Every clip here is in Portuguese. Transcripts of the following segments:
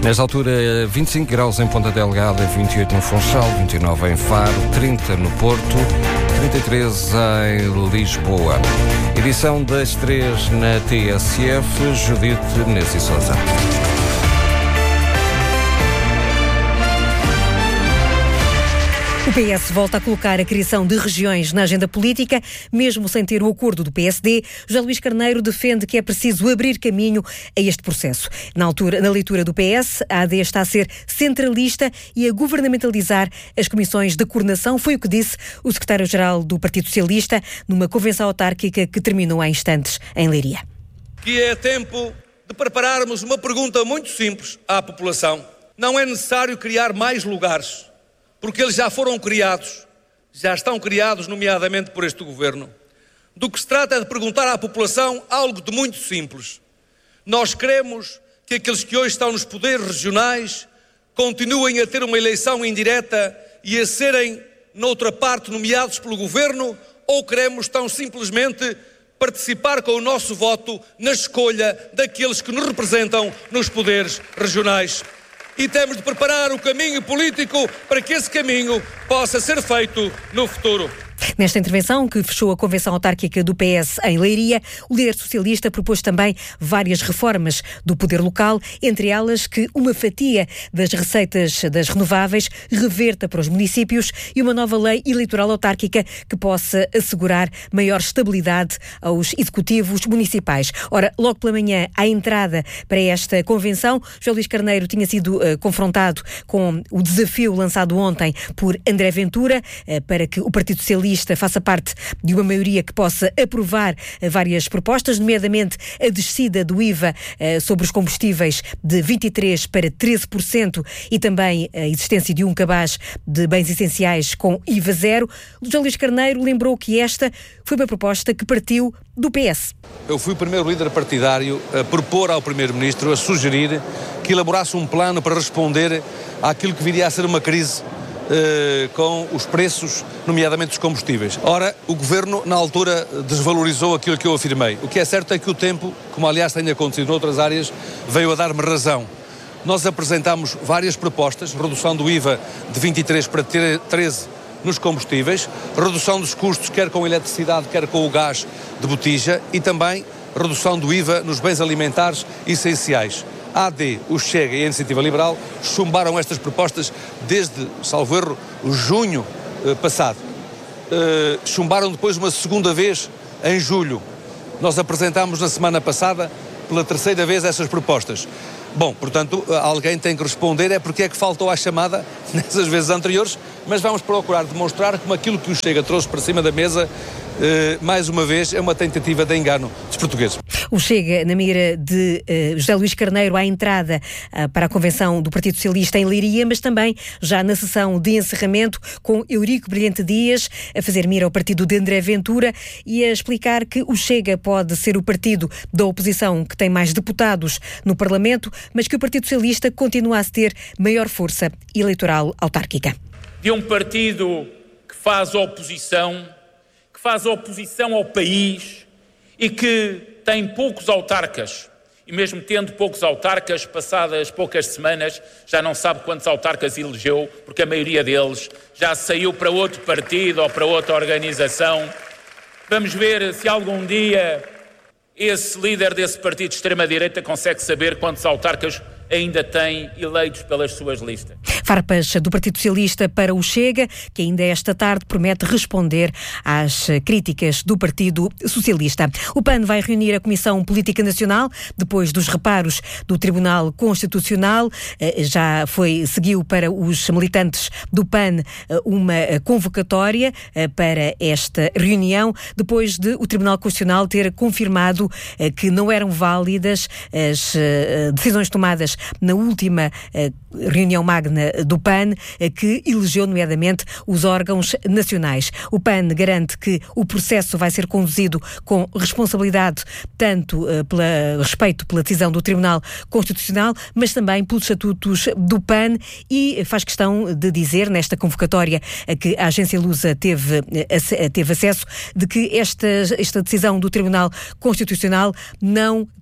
Nesta altura, 25 graus em Ponta Delgada, 28 no Funchal, 29 em Faro, 30 no Porto, 33 em Lisboa. Edição das 3 na TSF, Judite Nessi Sousa. O PS volta a colocar a criação de regiões na agenda política, mesmo sem ter o acordo do PSD. José Luís Carneiro defende que é preciso abrir caminho a este processo. Na leitura do PS, a AD está a ser centralista e a governamentalizar as comissões de coordenação. Foi o que disse o secretário-geral do Partido Socialista numa convenção autárquica que terminou há instantes em Leiria. Que é tempo de prepararmos uma pergunta muito simples à população. Não é necessário criar mais lugares, porque eles já foram criados, já estão criados, nomeadamente por este governo. Do que se trata é de perguntar à população algo de muito simples. Nós queremos que aqueles que hoje estão nos poderes regionais continuem a ter uma eleição indireta e a serem, noutra parte, nomeados pelo governo, ou queremos tão simplesmente participar com o nosso voto na escolha daqueles que nos representam nos poderes regionais? E temos de preparar o caminho político para que esse caminho possa ser feito no futuro. Nesta intervenção, que fechou a convenção autárquica do PS em Leiria, o líder socialista propôs também várias reformas do poder local, entre elas que uma fatia das receitas das renováveis reverta para os municípios e uma nova lei eleitoral autárquica que possa assegurar maior estabilidade aos executivos municipais. Ora, logo pela manhã, à entrada para esta convenção, José Luís Carneiro tinha sido confrontado com o desafio lançado ontem por André Ventura para que o Partido Socialista faça parte de uma maioria que possa aprovar várias propostas, nomeadamente a descida do IVA sobre os combustíveis de 23% para 13% e também a existência de um cabaz de bens essenciais com IVA zero. José Luís Carneiro lembrou que esta foi uma proposta que partiu do PS. Eu fui o primeiro líder partidário a propor ao Primeiro-Ministro, a sugerir que elaborasse um plano para responder àquilo que viria a ser uma crise com os preços, nomeadamente dos combustíveis. Ora, o Governo, na altura, desvalorizou aquilo que eu afirmei. O que é certo é que o tempo, como aliás tem acontecido noutras áreas, veio a dar-me razão. Nós apresentámos várias propostas, redução do IVA de 23% para 13% nos combustíveis, redução dos custos, quer com a eletricidade, quer com o gás de botija, e também redução do IVA nos bens alimentares essenciais. A AD, o Chega e a Iniciativa Liberal chumbaram estas propostas desde, salvo erro, junho passado. Chumbaram depois uma segunda vez em julho. Nós apresentámos na semana passada pela terceira vez essas propostas. Bom, portanto, alguém tem que responder porque é que faltou à chamada nessas vezes anteriores, mas vamos procurar demonstrar como aquilo que o Chega trouxe para cima da mesa, mais uma vez, é uma tentativa de engano dos portugueses. O Chega na mira de José Luís Carneiro à entrada para a convenção do Partido Socialista em Leiria, mas também já na sessão de encerramento com Eurico Brilhante Dias a fazer mira ao partido de André Ventura e a explicar que o Chega pode ser o partido da oposição que tem mais deputados no Parlamento, mas que o Partido Socialista continua a ter maior força eleitoral autárquica. De um partido que faz oposição ao país e que tem poucos autarcas, e mesmo tendo poucos autarcas, passadas poucas semanas, já não sabe quantos autarcas elegeu, porque a maioria deles já saiu para outro partido ou para outra organização. Vamos ver se algum dia esse líder desse partido de extrema-direita consegue saber quantos autarcas ainda tem eleitos pelas suas listas. Farpas do Partido Socialista para o Chega, que ainda esta tarde promete responder às críticas do Partido Socialista. O PAN vai reunir a Comissão Política Nacional depois dos reparos do Tribunal Constitucional. Seguiu para os militantes do PAN uma convocatória para esta reunião, depois de o Tribunal Constitucional ter confirmado que não eram válidas as decisões tomadas na última reunião magna do PAN, que elegeu nomeadamente os órgãos nacionais. O PAN garante que o processo vai ser conduzido com responsabilidade, tanto respeito pela decisão do Tribunal Constitucional, mas também pelos estatutos do PAN, e faz questão de dizer, nesta convocatória a que a agência Lusa teve acesso, de que esta decisão do Tribunal Constitucional não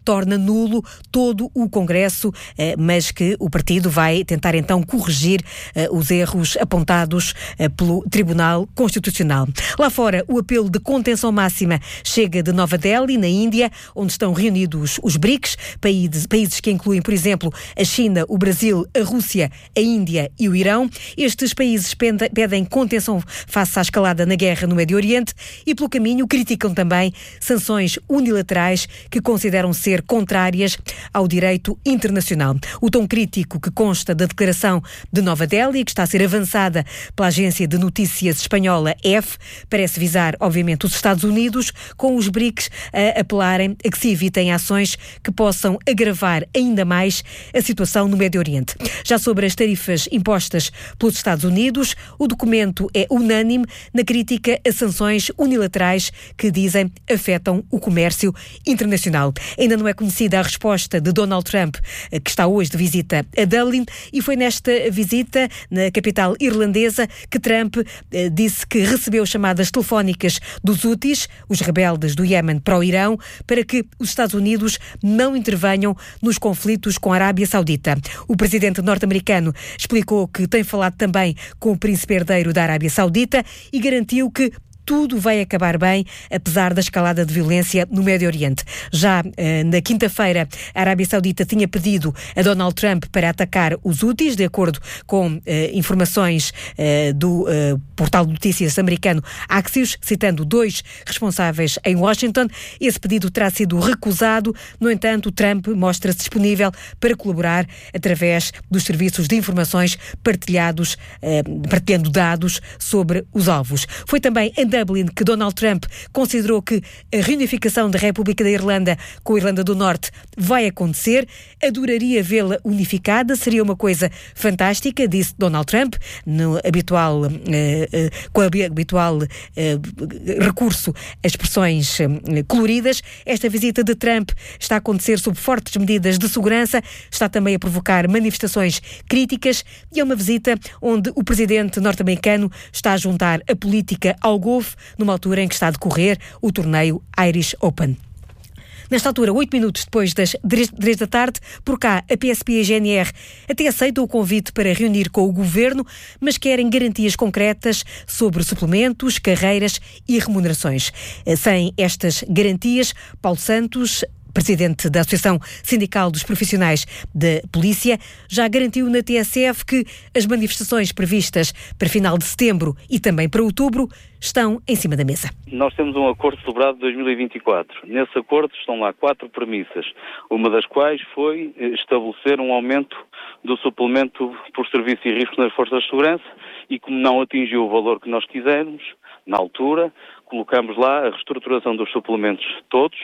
torna nulo todo o Congresso, mas que o partido vai tentar então corrigir os erros apontados pelo Tribunal Constitucional. Lá fora, o apelo de contenção máxima chega de Nova Delhi, na Índia, onde estão reunidos os BRICS, países que incluem, por exemplo, a China, o Brasil, a Rússia, a Índia e o Irão. Estes países pedem contenção face à escalada na guerra no Médio Oriente e, pelo caminho, criticam também sanções unilaterais que consideram ser contrárias ao direito internacional. O tom crítico que consta da declaração de Nova Delhi, que está a ser avançada pela agência de notícias espanhola EFE, parece visar, obviamente, os Estados Unidos, com os BRICS a apelarem a que se evitem ações que possam agravar ainda mais a situação no Médio Oriente. Já sobre as tarifas impostas pelos Estados Unidos, o documento é unânime na crítica a sanções unilaterais que, dizem, afetam o comércio internacional. Ainda não é conhecida a resposta de Donald Trump, que está hoje de visita a Dublin, e foi nesta visita, na capital irlandesa, que Trump disse que recebeu chamadas telefónicas dos Houthis, os rebeldes do Iémen, para o Irão, para que os Estados Unidos não intervenham nos conflitos com a Arábia Saudita. O presidente norte-americano explicou que tem falado também com o príncipe herdeiro da Arábia Saudita e garantiu que tudo vai acabar bem, apesar da escalada de violência no Médio Oriente. Já na quinta-feira, a Arábia Saudita tinha pedido a Donald Trump para atacar os Houthis, de acordo com informações do portal de notícias americano Axios, citando 2 responsáveis em Washington. Esse pedido terá sido recusado. No entanto, Trump mostra-se disponível para colaborar através dos serviços de informações partilhando dados sobre os alvos. Foi também em Dublin que Donald Trump considerou que a reunificação da República da Irlanda com a Irlanda do Norte vai acontecer. Adoraria vê-la unificada, seria uma coisa fantástica, disse Donald Trump, com o habitual recurso a expressões coloridas. Esta visita de Trump está a acontecer sob fortes medidas de segurança, está também a provocar manifestações críticas e é uma visita onde o presidente norte-americano está a juntar a política ao golfe, numa altura em que está a decorrer o torneio Irish Open. Nesta altura, 8 minutos depois das 3 da tarde, por cá, a PSP e a GNR até aceitam o convite para reunir com o Governo, mas querem garantias concretas sobre suplementos, carreiras e remunerações. Sem estas garantias, Paulo Santos, presidente da Associação Sindical dos Profissionais da Polícia, já garantiu na TSF que as manifestações previstas para final de setembro e também para outubro estão em cima da mesa. Nós temos um acordo celebrado de 2024. Nesse acordo estão lá 4 premissas, uma das quais foi estabelecer um aumento do suplemento por serviço e risco nas forças de segurança e, como não atingiu o valor que nós quisermos, na altura, colocamos lá a reestruturação dos suplementos todos,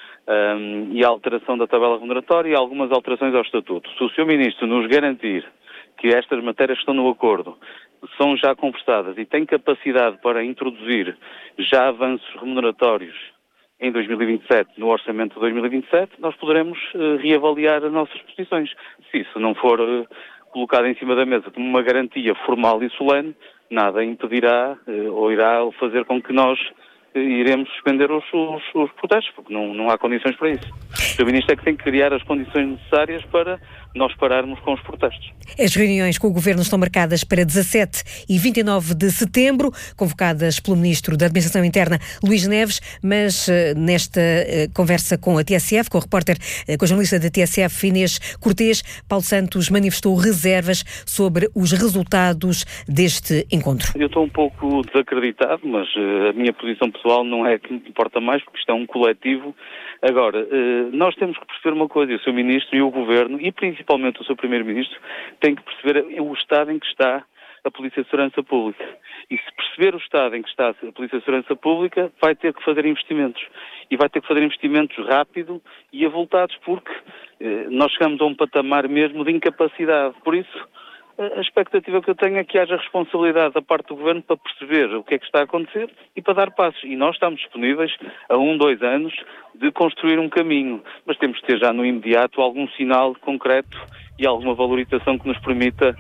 e a alteração da tabela remuneratória e algumas alterações ao Estatuto. Se o Sr. Ministro nos garantir que estas matérias que estão no acordo são já conversadas e tem capacidade para introduzir já avanços remuneratórios em 2027, no orçamento de 2027, nós poderemos reavaliar as nossas posições. Se isso não for colocado em cima da mesa como uma garantia formal e solene, nada impedirá ou irá fazer com que nós iremos suspender os protestos, porque não há condições para isso. O Sr. Ministro é que tem que criar as condições necessárias para nós pararmos com os protestos. As reuniões com o Governo estão marcadas para 17 e 29 de setembro, convocadas pelo Ministro da Administração Interna, Luís Neves, mas nesta conversa com a TSF, com a jornalista da TSF, Inês Cortês, Paulo Santos manifestou reservas sobre os resultados deste encontro. Eu estou um pouco desacreditado, mas a minha posição pessoal não é que me importa mais, porque isto é um coletivo. Agora, nós temos que perceber uma coisa, e o Sr. Ministro e o Governo, e principalmente o Sr. Primeiro-Ministro, têm que perceber o estado em que está a Polícia de Segurança Pública. E se perceber o estado em que está a Polícia de Segurança Pública, vai ter que fazer investimentos. E vai ter que fazer investimentos rápido e avultados, porque nós chegamos a um patamar mesmo de incapacidade. Por isso, a expectativa que eu tenho é que haja responsabilidade da parte do Governo para perceber o que é que está a acontecer e para dar passos. E nós estamos disponíveis a 1-2 anos de construir um caminho, mas temos que ter já no imediato algum sinal concreto e alguma valorização que nos permita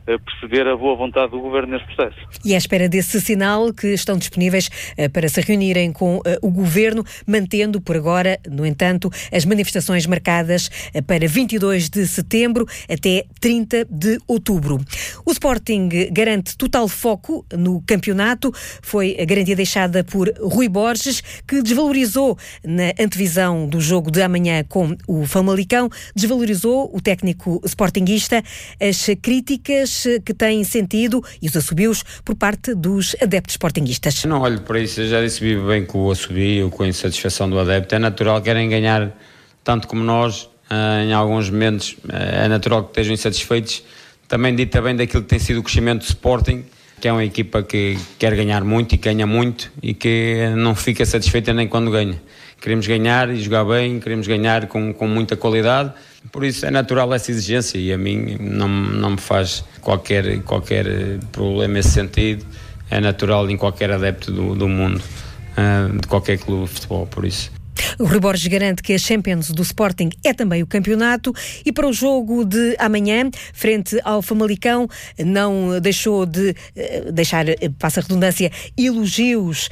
perceber a boa vontade do Governo neste processo. E à espera desse sinal que estão disponíveis para se reunirem com o Governo, mantendo por agora, no entanto, as manifestações marcadas para 22 de setembro até 30 de outubro. O Sporting garante total foco no campeonato. Foi a garantia deixada por Rui Borges, que desvalorizou na antevisão do jogo de amanhã com o Famalicão, desvalorizou o técnico sportinguista as críticas que têm sentido e os assobios por parte dos adeptos sportinguistas. Não olho para isso, eu já disse vivo bem com o assobio, com a insatisfação do adepto. É natural, querem ganhar tanto como nós, em alguns momentos é natural que estejam insatisfeitos. Também dita bem daquilo que tem sido o crescimento do Sporting, que é uma equipa que quer ganhar muito e ganha muito e que não fica satisfeita nem quando ganha. Queremos ganhar e jogar bem, queremos ganhar com muita qualidade, por isso é natural essa exigência e a mim não me faz qualquer problema nesse sentido. É natural em qualquer adepto do mundo, de qualquer clube de futebol, por isso. O Rui Borges garante que a Champions do Sporting é também o campeonato e para o jogo de amanhã, frente ao Famalicão, não deixou de deixar, passa a redundância, elogios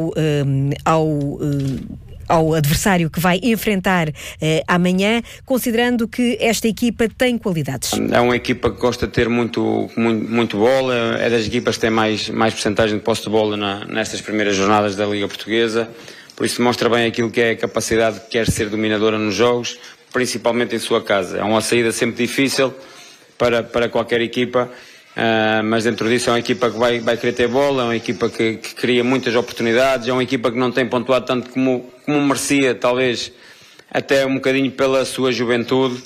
ao adversário que vai enfrentar amanhã, considerando que esta equipa tem qualidades. É uma equipa que gosta de ter muito bola, é das equipas que tem mais percentagem de posse de bola nestas primeiras jornadas da Liga Portuguesa, por isso mostra bem aquilo que é a capacidade que quer ser dominadora nos jogos, principalmente em sua casa. É uma saída sempre difícil para qualquer equipa, mas dentro disso é uma equipa que vai querer ter bola, é uma equipa que cria muitas oportunidades, é uma equipa que não tem pontuado tanto como merecia, talvez até um bocadinho pela sua juventude.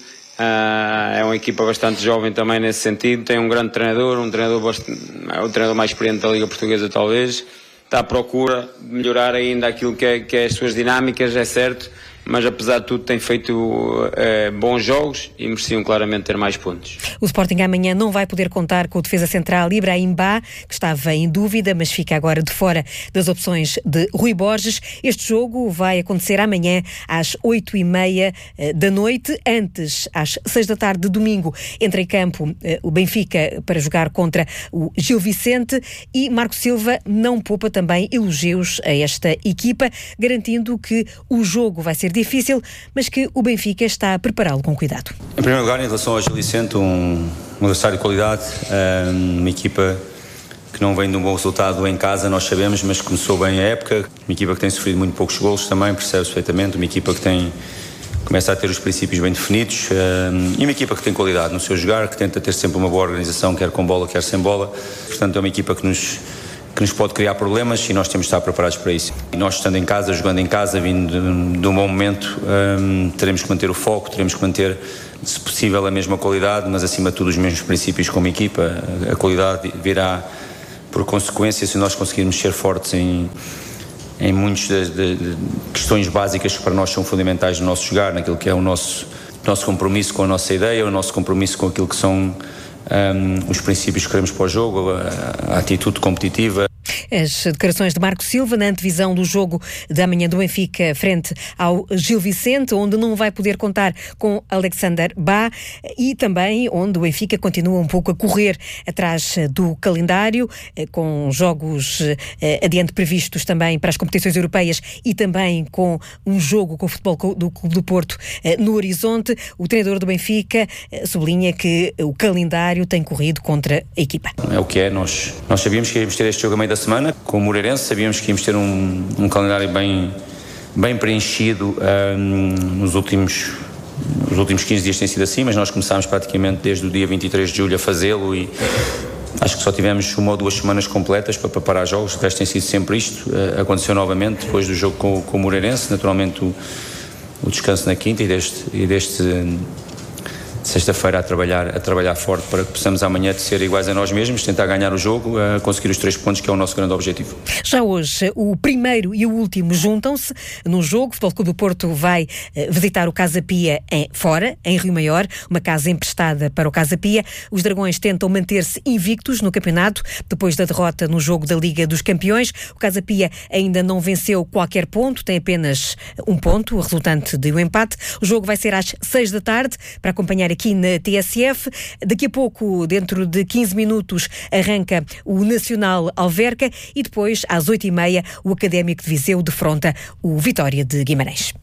É uma equipa bastante jovem também nesse sentido, tem um grande treinador, o treinador mais experiente da Liga Portuguesa talvez, está à procura de melhorar ainda aquilo que é as suas dinâmicas, é certo, mas apesar de tudo tem feito bons jogos e mereciam claramente ter mais pontos. O Sporting amanhã não vai poder contar com o defesa central Ibrahim Ba, que estava em dúvida, mas fica agora de fora das opções de Rui Borges. Este jogo vai acontecer amanhã às 8h30 da noite. Antes, às 6 da tarde de domingo, entra em campo o Benfica para jogar contra o Gil Vicente e Marco Silva não poupa também elogios a esta equipa, garantindo que o jogo vai ser difícil, mas que o Benfica está a prepará-lo com cuidado. Em primeiro lugar, em relação ao Gil Vicente, um adversário de qualidade, uma equipa que não vem de um bom resultado em casa, nós sabemos, mas começou bem a época, uma equipa que tem sofrido muito poucos golos também, percebe-se perfeitamente, uma equipa que começa a ter os princípios bem definidos e uma equipa que tem qualidade no seu jogar, que tenta ter sempre uma boa organização, quer com bola, quer sem bola, portanto é uma equipa que nos pode criar problemas e nós temos de estar preparados para isso. E nós estando em casa, jogando em casa, vindo de um bom momento, teremos que manter o foco, teremos que manter, se possível, a mesma qualidade, mas acima de tudo os mesmos princípios como equipa. A qualidade virá por consequência se nós conseguirmos ser fortes em muitas de questões básicas que para nós são fundamentais no nosso jogar, naquilo que é o nosso compromisso com a nossa ideia, o nosso compromisso com aquilo que são os princípios que queremos para o jogo, a atitude competitiva. As declarações de Marco Silva na antevisão do jogo da manhã do Benfica frente ao Gil Vicente, onde não vai poder contar com Alexander Ba e também onde o Benfica continua um pouco a correr atrás do calendário, com jogos adiante previstos também para as competições europeias e também com um jogo com o futebol do Clube do Porto no horizonte. O treinador do Benfica sublinha que o calendário tem corrido contra a equipa. É o que é, nós sabíamos que íamos ter este jogo a meio da semana com o Moreirense, sabíamos que íamos ter um calendário bem preenchido. Nos últimos 15 dias tem sido assim, mas nós começámos praticamente desde o dia 23 de julho a fazê-lo e acho que só tivemos 1 ou 2 semanas completas para preparar jogos. O resto tem sido sempre isto. Aconteceu novamente depois do jogo com o Moreirense, naturalmente o descanso na quinta e deste sexta-feira a trabalhar forte para que possamos amanhã ser iguais a nós mesmos, tentar ganhar o jogo, conseguir os 3 pontos, que é o nosso grande objetivo. Já hoje, o primeiro e o último juntam-se no jogo. O Futebol Clube do Porto vai visitar o Casa Pia fora, em Rio Maior, uma casa emprestada para o Casa Pia. Os Dragões tentam manter-se invictos no campeonato, depois da derrota no jogo da Liga dos Campeões. O Casa Pia ainda não venceu qualquer ponto, tem apenas um ponto, resultante de um empate. O jogo vai ser às 6 da tarde, para acompanhar a aqui na TSF. Daqui a pouco, dentro de 15 minutos, arranca o Nacional Alverca e depois, às 8h30, o Académico de Viseu defronta o Vitória de Guimarães.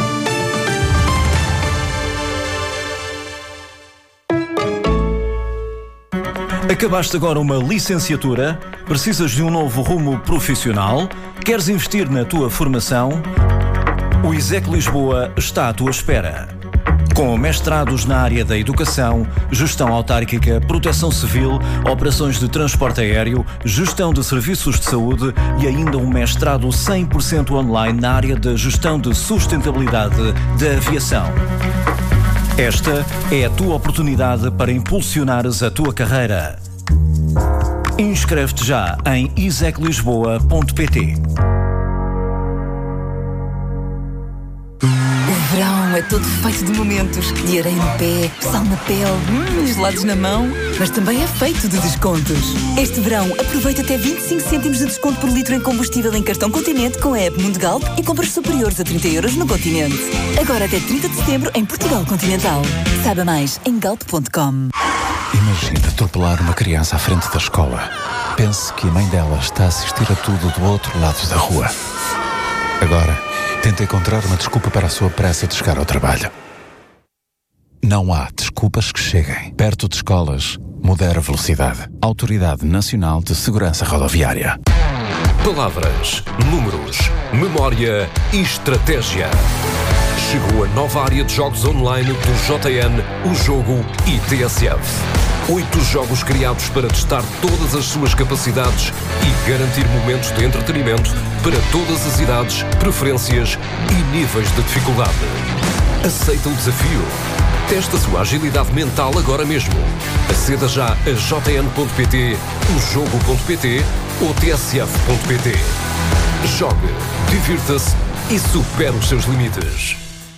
Acabaste agora uma licenciatura? Precisas de um novo rumo profissional? Queres investir na tua formação? O ISEC Lisboa está à tua espera. Com mestrados na área da educação, gestão autárquica, proteção civil, operações de transporte aéreo, gestão de serviços de saúde e ainda um mestrado 100% online na área da gestão de sustentabilidade da aviação. Esta é a tua oportunidade para impulsionares a tua carreira. Inscreve-te já em iseclisboa.pt. O verão é todo feito de momentos, de areia no pé, sal na pele, gelados na mão, mas também é feito de descontos. Este verão aproveita até 25 cêntimos de desconto por litro em combustível em cartão Continente com a app Mundo Galp e compras superiores a 30 € no Continente. Agora até 30 de setembro em Portugal Continental. Saiba mais em galp.com. Imagina atropelar uma criança à frente da escola. Pense que a mãe dela está a assistir a tudo do outro lado da rua. Agora, tenta encontrar uma desculpa para a sua pressa de chegar ao trabalho. Não há desculpas que cheguem. Perto de escolas, modera a velocidade. Autoridade Nacional de Segurança Rodoviária. Palavras, números, memória e estratégia. Chegou a nova área de jogos online do JN, o Jogo e TSF. 8 jogos criados para testar todas as suas capacidades e garantir momentos de entretenimento para todas as idades, preferências e níveis de dificuldade. Aceita o desafio? Testa a sua agilidade mental agora mesmo. Aceda já a jn.pt, ojogo.pt ou tsf.pt. Jogue, divirta-se e supere os seus limites.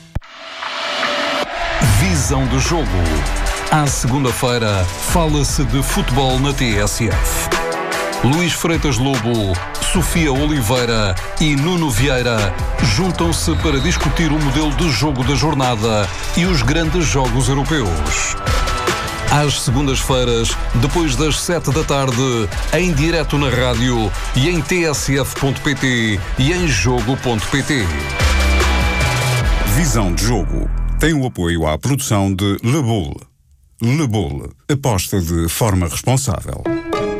Visão do jogo. À segunda-feira, fala-se de futebol na TSF. Luís Freitas Lobo, Sofia Oliveira e Nuno Vieira juntam-se para discutir o modelo de jogo da jornada e os grandes jogos europeus. Às segundas-feiras, depois das 7 da tarde, em direto na rádio e em tsf.pt e em jogo.pt. Visão de jogo tem o apoio à produção de Le Boule. Le Boule, aposta de forma responsável.